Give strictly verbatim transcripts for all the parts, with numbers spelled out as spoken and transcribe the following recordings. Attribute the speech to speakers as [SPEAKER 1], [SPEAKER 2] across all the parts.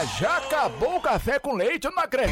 [SPEAKER 1] já acabou o café com leite, eu não acredito.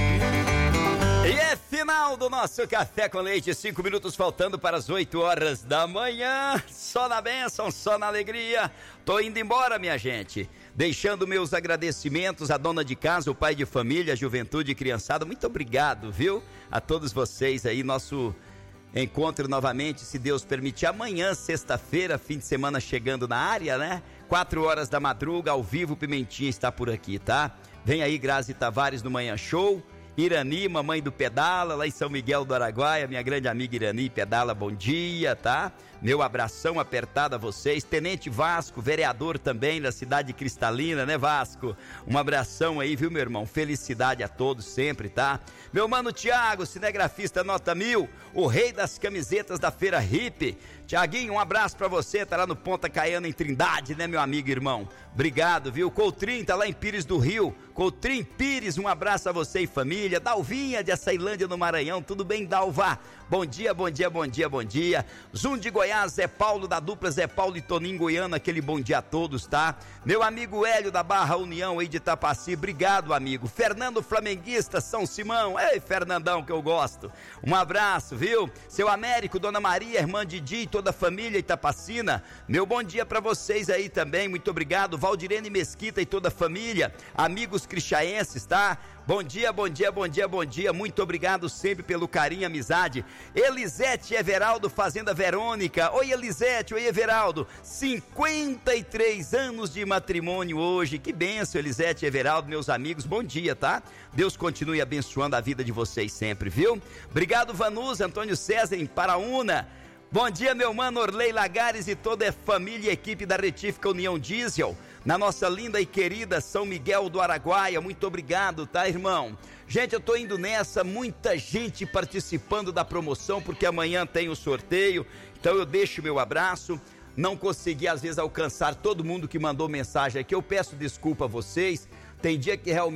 [SPEAKER 2] E é final do nosso Café com Leite, cinco minutos faltando para as oito horas da manhã, só na bênção, só na alegria. Tô indo embora, minha gente, deixando meus agradecimentos à dona de casa, o pai de família, juventude e criançada. Muito obrigado, viu? A todos vocês aí, nosso encontro novamente, se Deus permitir, amanhã, sexta-feira, fim de semana chegando na área, né? Quatro horas da madruga, ao vivo, Pimentinha está por aqui, tá? Vem aí Grazi Tavares no Manhã Show. Irani, mamãe do Pedala, lá em São Miguel do Araguaia, minha grande amiga Irani Pedala, bom dia, tá? Meu abração apertado a vocês. Tenente Vasco, vereador também da cidade cristalina, né, Vasco? Um abração aí, viu, meu irmão? Felicidade a todos sempre, tá? Meu mano Tiago, cinegrafista nota mil, o rei das camisetas da Feira Hippie. Tiaguinho, um abraço pra você, tá lá no Ponta Caiana, em Trindade, né, meu amigo e irmão? Obrigado, viu? Coutrin, tá lá em Pires do Rio. Coutrin Pires, um abraço a você e família. Dalvinha de Açailândia no Maranhão, tudo bem, Dalva? Bom dia, bom dia, bom dia, bom dia. Zum de Goiás, Zé Paulo da dupla Zé Paulo e Toninho Goiano, aquele bom dia a todos, tá? Meu amigo Hélio da Barra União aí de Itapaci, obrigado, amigo. Fernando Flamenguista, São Simão, ei, Fernandão, que eu gosto. Um abraço, viu? Seu Américo, Dona Maria, irmã Didi e toda a família Itapacina, meu bom dia pra vocês aí também, muito obrigado. Valdirene Mesquita e toda a família, amigos cristiaenses, tá? Bom dia, bom dia, bom dia, bom dia, muito obrigado sempre pelo carinho e amizade. Elisete Everaldo, Fazenda Verônica. Oi, Elisete, oi, Everaldo. cinquenta e três anos de matrimônio hoje, que bênção, Elisete Everaldo, meus amigos, bom dia, tá? Deus continue abençoando a vida de vocês sempre, viu? Obrigado, Vanusa, Antônio César em Paraúna. Bom dia, meu mano Orley Lagares e toda a família e equipe da Retífica União Diesel, na nossa linda e querida São Miguel do Araguaia, muito obrigado, tá, irmão? Gente, eu tô indo nessa, muita gente participando da promoção, porque amanhã tem o sorteio, então eu deixo meu abraço. Não consegui, às vezes, alcançar todo mundo que mandou mensagem aqui, eu peço desculpa a vocês, tem dia que realmente